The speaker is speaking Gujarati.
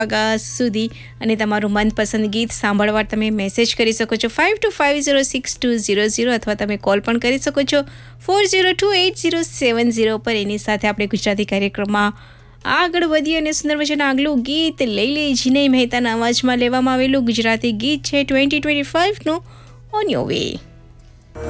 વાગ્યા સુધી અને તમારું મનપસંદ ગીત સાંભળવા તમે મેસેજ કરી શકો છો 52506200 અથવા તમે કોલ પણ કરી શકો છો 402870 પર. એની સાથે આપણે ગુજરાતી કાર્યક્રમમાં આગળ વધીએ અને સુંદર મજાનું આગલું ગીત લઈ લઈએ. જીનય મહેતાના અવાજમાં લેવામાં આવેલું ગુજરાતી ગીત છે 2025નું ઓન યોર વે.